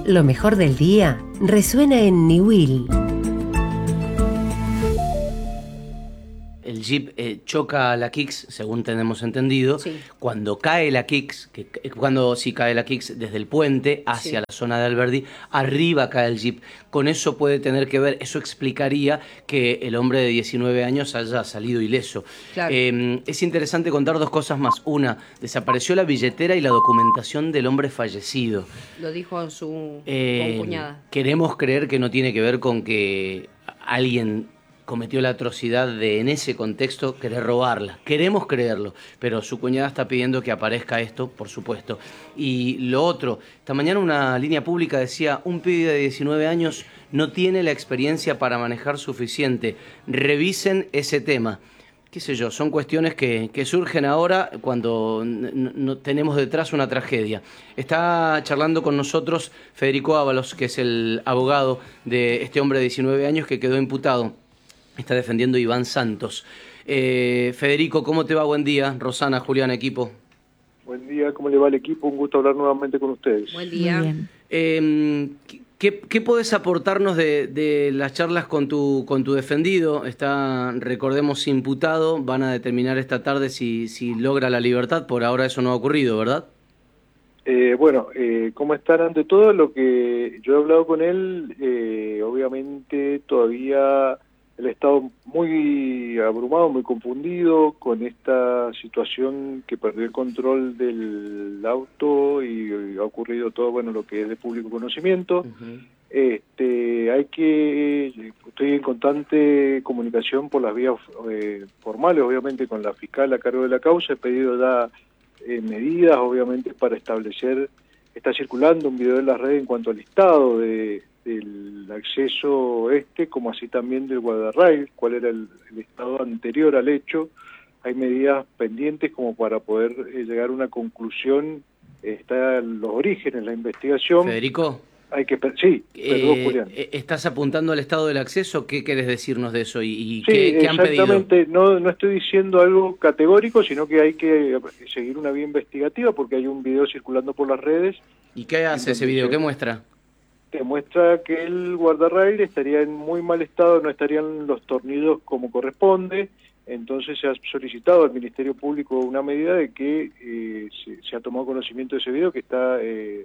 Lo mejor del día resuena en Niwil. El jeep choca a la Kicks, según tenemos entendido. Sí. Cuando cae la Kicks, cuando sí cae la Kicks desde el puente hacia la zona de Alberdi, arriba cae el jeep. Con eso puede tener que ver, eso explicaría que el hombre de 19 años haya salido ileso. Claro. Es interesante contar dos cosas más. Una, desapareció la billetera y la documentación del hombre fallecido. Lo dijo su cuñada. Queremos creer que no tiene que ver con que alguien cometió la atrocidad de, en ese contexto, querer robarla. Queremos creerlo, pero su cuñada está pidiendo que aparezca esto, por supuesto. Y lo otro, esta mañana una línea pública decía, un pibe de 19 años no tiene la experiencia para manejar suficiente. Revisen ese tema. Qué sé yo, son cuestiones que surgen ahora cuando no tenemos detrás una tragedia. Está charlando con nosotros Federico Ábalos, que es el abogado de este hombre de 19 años que quedó imputado. Está defendiendo Iván Santos. Federico, ¿cómo te va? Buen día. Rosana, Julián, equipo. Buen día, ¿cómo le va al equipo? Un gusto hablar nuevamente con ustedes. Buen día. ¿Qué podés aportarnos de las charlas con tu defendido? Está, recordemos, imputado. Van a determinar esta tarde si logra la libertad. Por ahora eso no ha ocurrido, ¿verdad? ¿Cómo están? Ante todo, lo que yo he hablado con él, obviamente todavía él ha estado muy abrumado, muy confundido con esta situación que perdió el control del auto y ha ocurrido todo, bueno, lo que es de público conocimiento. Uh-huh. Estoy en constante comunicación por las vías formales, obviamente con la fiscal a cargo de la causa. He pedido ya medidas, obviamente, para establecer. Está circulando un video en las redes en cuanto al estado del acceso como así también del guardarrail, cuál era el estado anterior al hecho. Hay medidas pendientes como para poder llegar a una conclusión. Están los orígenes, la investigación. Federico. Sí, perdón, Julián. ¿Estás apuntando al estado del acceso? ¿Qué querés decirnos de eso? ¿Y sí, qué han pedido? Exactamente. No estoy diciendo algo categórico, sino que hay que seguir una vía investigativa porque hay un video circulando por las redes. ¿Y qué hace ese video? ¿Qué muestra? Te muestra que el guardarrail estaría en muy mal estado, no estarían los tornillos como corresponde. Entonces se ha solicitado al Ministerio Público una medida de que se ha tomado conocimiento de ese video que está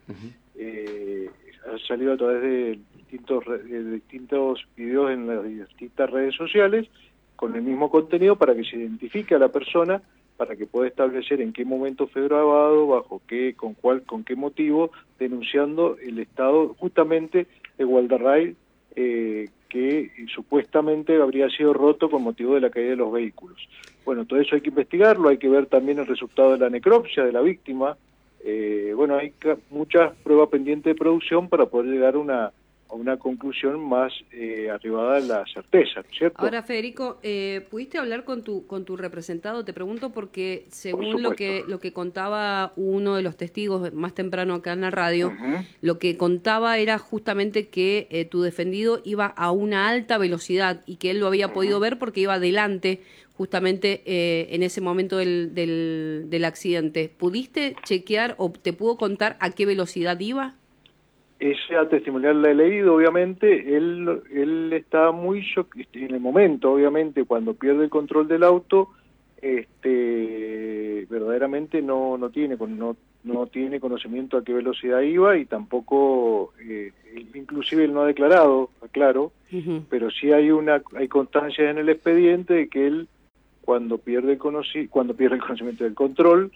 ha salido a través de distintos videos en las distintas redes sociales con el mismo contenido para que se identifique a la persona, para que pueda establecer en qué momento fue grabado, bajo qué, con qué motivo, denunciando el estado justamente de guardarrail que supuestamente habría sido roto con motivo de la caída de los vehículos. Bueno, todo eso hay que investigarlo, hay que ver también el resultado de la necropsia de la víctima. Hay muchas pruebas pendientes de producción para poder llegar a una conclusión más arribada a la certeza, ¿cierto? Ahora, Federico, ¿pudiste hablar con tu representado? Te pregunto porque según lo que contaba uno de los testigos más temprano acá en la radio, Uh-huh. lo que contaba era justamente que tu defendido iba a una alta velocidad y que él lo había podido ver porque iba adelante justamente en ese momento del accidente. ¿Pudiste chequear o te pudo contar a qué velocidad iba? Esa testimonial la he leído, obviamente. Él está muy en el momento, obviamente, cuando pierde el control del auto, verdaderamente no tiene conocimiento a qué velocidad iba y tampoco, inclusive él no ha declarado, claro, Uh-huh. pero sí hay constancias en el expediente de que él cuando pierde el conocimiento del control,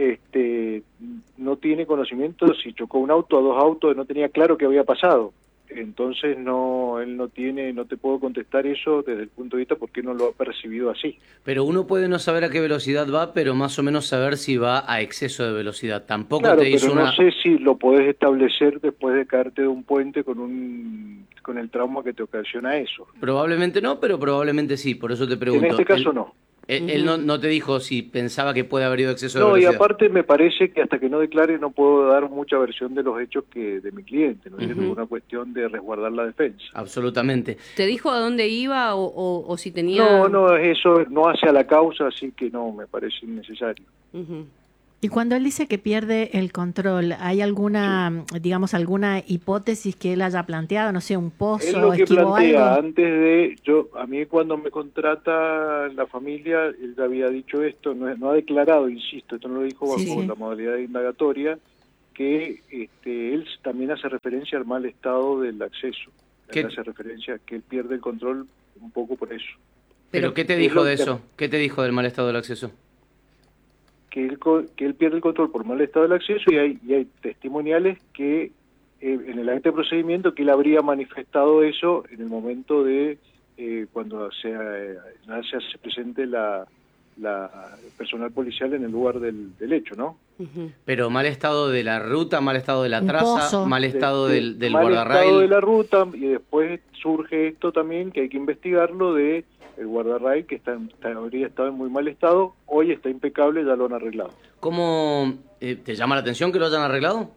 no tiene conocimiento si chocó un auto o dos autos, no tenía claro qué había pasado. Entonces él no te puedo contestar eso desde el punto de vista porque no lo ha percibido así. Pero uno puede no saber a qué velocidad va, pero más o menos saber si va a exceso de velocidad. Tampoco claro, te hizo pero no sé si lo podés establecer después de caerte de un puente con el trauma que te ocasiona eso. Probablemente no, pero probablemente sí, por eso te pregunto. En este caso no. Él no te dijo si pensaba que puede haber ido exceso de No, velocidad. y aparte me parece que hasta que no declare no puedo dar mucha versión de los hechos de mi cliente, ¿no? Es una cuestión de resguardar la defensa. Absolutamente. ¿Te dijo a dónde iba o si tenía...? No, eso no hace a la causa, así que no, me parece innecesario. Uh-huh. Y cuando él dice que pierde el control, ¿hay alguna, digamos, alguna hipótesis que él haya planteado? No sé, un pozo, Es lo que esquivó plantea algo. antes de... a mí cuando me contrata la familia, él había dicho esto, no ha declarado, insisto, esto no lo dijo bajo Sí. la modalidad indagatoria, que él también hace referencia al mal estado del acceso. ¿Qué? Él hace referencia a que él pierde el control un poco por eso. ¿Pero qué te es dijo lo de que- eso? ¿Qué te dijo del mal estado del acceso? Que él pierde el control por mal estado del acceso y hay testimoniales que en el acta de procedimiento que él habría manifestado eso en el momento de cuando se hace presente la personal policial en el lugar del hecho, ¿no? Ujú. Pero mal estado de la ruta, mal estado de la Un traza, pozo. mal estado del mal guardarrail. estado de la ruta, y después surge esto también que hay que investigarlo de el guardarrail que habría estado en muy mal estado, hoy está impecable, ya lo han arreglado. ¿Cómo te llama la atención que lo hayan arreglado?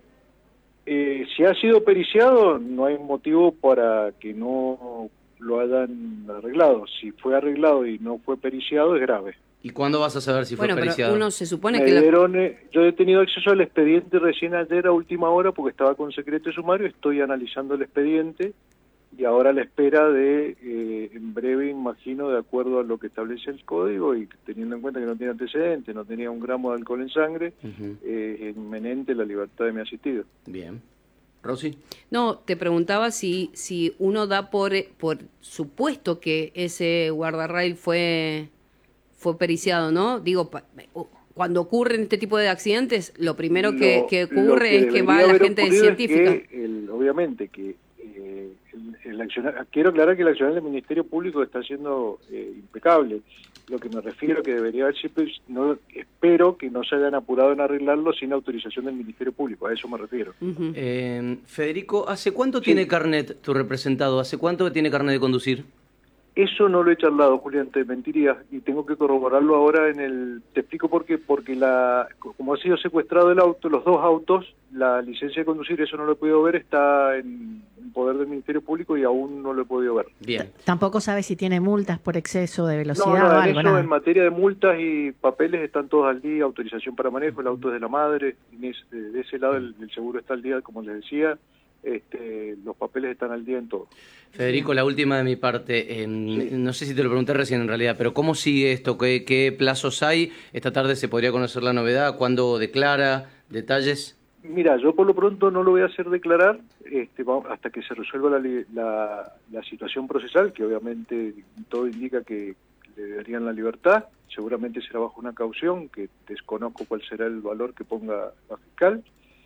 Si ha sido periciado, no hay motivo para que no lo hayan arreglado. Si fue arreglado y no fue periciado, es grave. ¿Y cuándo vas a saber si Bueno, fue pero periciado? uno se supone Me que dieron, yo he tenido acceso al expediente recién ayer a última hora porque estaba con secreto de sumario, estoy analizando el expediente y ahora a la espera de, en breve, imagino, de acuerdo a lo que establece el código y teniendo en cuenta que no tiene antecedentes, no tenía un gramo de alcohol en sangre, Ujú. inminente la libertad de mi asistido. Bien. ¿Rosy? No, te preguntaba si uno da por supuesto que ese guardarrail fue periciado, ¿no? Digo, cuando ocurren este tipo de accidentes, lo primero que Lo ocurre es que debería va la haber gente ocurrido es científica. que obviamente que el accionar, quiero aclarar que el accionar del Ministerio Público está siendo impecable. Lo que me refiero a que debería haber sido, no, espero que no se hayan apurado en arreglarlo sin autorización del Ministerio Público, a eso me refiero. Ujú. Federico, ¿hace cuánto Sí. tiene carnet tu representado? ¿Hace cuánto tiene carnet de conducir? Eso no lo he charlado, Julián, te mentiría, y tengo que corroborarlo ahora te explico por qué, porque como ha sido secuestrado el auto, los dos autos, la licencia de conducir, eso no lo he podido ver, está en poder del Ministerio Público y aún no lo he podido ver. Bien. Tampoco sabe si tiene multas por exceso de velocidad No, o en algo, eso, nada. en materia de multas y papeles están todos al día, autorización para manejo, el auto es de la madre, de ese lado el seguro está al día, como les decía, los papeles están al día en todo. Federico, la última de mi parte. No sé si te lo pregunté recién en realidad, pero ¿cómo sigue esto? ¿Qué plazos hay? Esta tarde se podría conocer la novedad. ¿Cuándo declara? ¿Detalles? Mira, yo por lo pronto no lo voy a hacer declarar hasta que se resuelva la situación procesal, que obviamente todo indica que le darían la libertad. Seguramente será bajo una caución, que desconozco cuál será el valor que ponga la fiscal.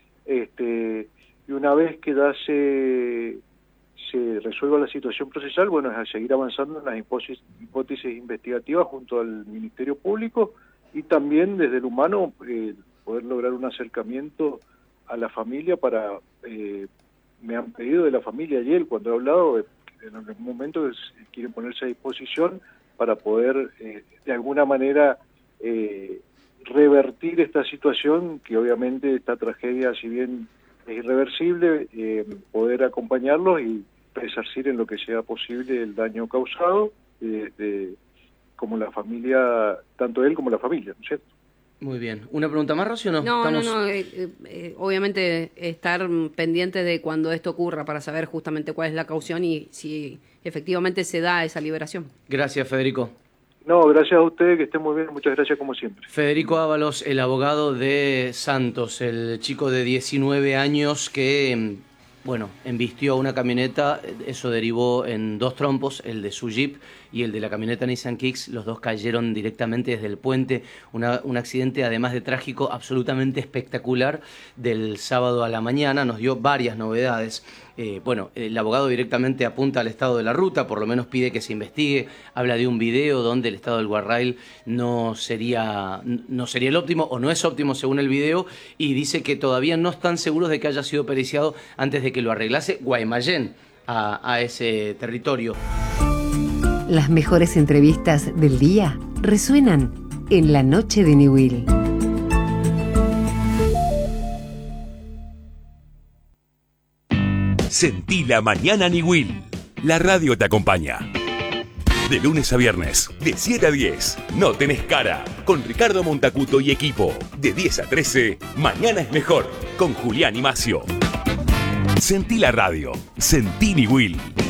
Y una vez que ya se resuelva la situación procesal, bueno, es a seguir avanzando en las hipótesis investigativas junto al Ministerio Público y también desde el humano poder lograr un acercamiento a la familia me han pedido de la familia ayer cuando he hablado, en algún momento quieren ponerse a disposición para poder de alguna manera revertir esta situación que obviamente esta tragedia, si bien es irreversible, poder acompañarlos y resarcir en lo que sea posible el daño causado, como la familia, tanto él como la familia, ¿no es cierto? Muy bien. ¿Una pregunta más, Rosy, o no? No, Estamos... obviamente estar pendiente de cuando esto ocurra para saber justamente cuál es la caución y si efectivamente se da esa liberación. Gracias, Federico. No, gracias a ustedes, que estén muy bien, muchas gracias como siempre. Federico Ábalos, el abogado de Santos, el chico de 19 años que, bueno, embistió a una camioneta, eso derivó en 2 trompos, el de su Jeep y el de la camioneta Nissan Kicks, los dos cayeron directamente desde el puente, un accidente además de trágico, absolutamente espectacular, del sábado a la mañana, nos dio varias novedades. El abogado directamente apunta al estado de la ruta, por lo menos pide que se investigue, habla de un video donde el estado del guardrail no sería el óptimo o no es óptimo según el video, y dice que todavía no están seguros de que haya sido periciado antes de que lo arreglase Guaymallén a ese territorio. Las mejores entrevistas del día resuenan en la noche de Newell. Sentí la mañana Newell. La radio te acompaña. De lunes a viernes, de 7 a 10, No Tenés Cara, con Ricardo Montacuto y equipo. De 10 a 13, Mañana es Mejor, con Julián y Macio. Sentí la radio, sentí Niwil.